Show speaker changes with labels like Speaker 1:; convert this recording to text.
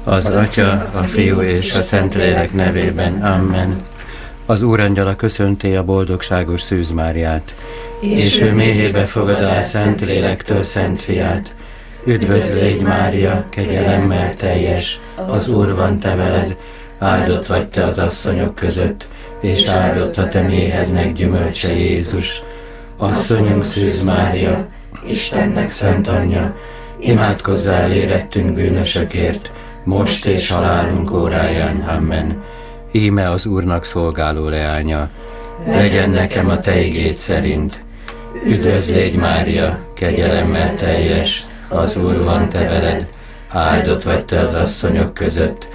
Speaker 1: Az Atya, a Fiú és a Szentlélek nevében. Amen. Az Úrangyala köszönti a boldogságos Szűz Máriát, és ő méhébe fogadá Szentlélektől Szent Fiát. Üdvözl légy, Mária, kegyelemmel teljes, az Úr van te veled, áldott vagy te az asszonyok között, és áldott a te méhednek gyümölcse Jézus. Asszonyunk Szűz Mária, Istennek szent anyja, imádkozzál érettünk bűnösökért, most és halálunk óráján. Amen. Íme az Úrnak szolgáló leánya, legyen nekem a te igéd szerint. Üdvözl légy, Mária, kegyelemmel teljes, az Úr van te veled, áldott vagy te az asszonyok között,